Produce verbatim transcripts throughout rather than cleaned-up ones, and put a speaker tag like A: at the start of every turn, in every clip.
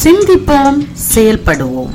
A: சிந்திப்போம், செயல்படுவோம்.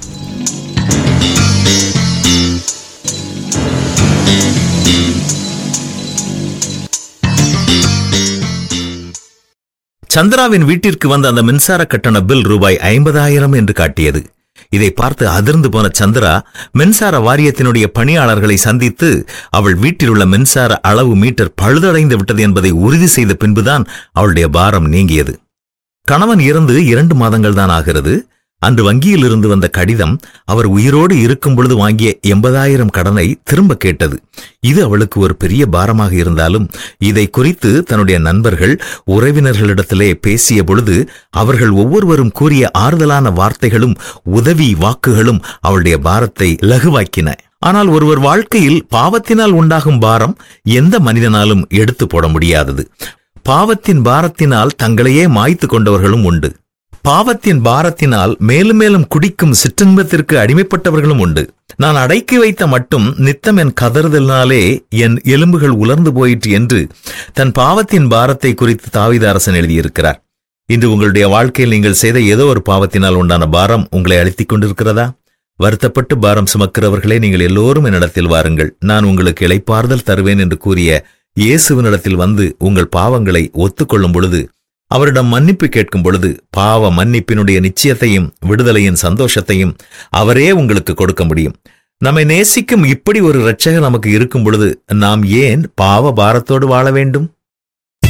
B: சந்திராவின் வீட்டிற்கு வந்த அந்த மின்சார கட்டண பில் ரூபாய் ஐம்பதாயிரம் என்று காட்டியது. இதை பார்த்து அதிர்ந்து போன சந்திரா மின்சார வாரியத்தினுடைய பணியாளர்களை சந்தித்து அவள் வீட்டில் உள்ள மின்சார அளவு மீட்டர் பழுதடைந்து விட்டது என்பதை உறுதி செய்த பின்புதான் அவளுடைய பாரம் நீங்கியது. கணவன் இறந்து இரண்டு மாதங்கள் தான் ஆகிறது. அன்று வங்கியில் இருந்து வந்த கடிதம் அவர் உயிரோடு இருக்கும் பொழுது வாங்கிய எண்பதாயிரம் கடனை திரும்ப கேட்டது. இது அவளுக்கு ஒரு பெரிய பாரமாக இருந்தாலும் இதை குறித்து தன்னுடைய நண்பர்கள் உறவினர்களிடத்திலே பேசிய பொழுது அவர்கள் ஒவ்வொருவரும் கூறிய ஆறுதலான வார்த்தைகளும் உதவி வாக்குகளும் அவளுடைய பாரத்தை லகுவாக்கின. ஆனால் ஒருவர் வாழ்க்கையில் பாவத்தினால் உண்டாகும் பாரம் எந்த மனிதனாலும் எடுத்து போட முடியாதது. பாவத்தின் பாரத்தினால் தங்களையே மாய்த்து கொண்டவர்களும் உண்டு. பாவத்தின் பாரத்தினால் மேலும் மேலும் குடிக்கும் சிற்றின்பத்திற்கு அடிமைப்பட்டவர்களும் உண்டு. நான் அடக்கி வைத்த மட்டும் நித்தம் என் கதறுதலினாலே என் எலும்புகள் உலர்ந்து போயிற்று என்று தன் பாவத்தின் பாரத்தை குறித்து தாவீது அரசன் எழுதியிருக்கிறார். இன்று உங்களுடைய வாழ்க்கையில் நீங்கள் செய்த ஏதோ ஒரு பாவத்தினால் உண்டான பாரம் உங்களை அழுத்திக் கொண்டிருக்கிறதா? வருத்தப்பட்டு பாரம் சுமக்கிறவர்களே, நீங்கள் எல்லோரும் என்னிடத்தில் வாருங்கள், நான் உங்களுக்கு இளைப்பாறுதல் தருவேன் என்று கூறிய இயேசுவினிடத்தில் வந்து உங்கள் பாவங்களை ஒத்துக்கொள்ளும் பொழுது, அவரிடம் மன்னிப்பு கேட்கும் பொழுது பாவ மன்னிப்பினுடைய நிச்சயத்தையும் விடுதலையின் சந்தோஷத்தையும் அவரே உங்களுக்கு கொடுக்க முடியும். நம்மை நேசிக்கும் இப்படி ஒரு இரட்சகர் நமக்கு இருக்கும் பொழுது நாம் ஏன் பாவ பாரத்தோடு வாழ வேண்டும்?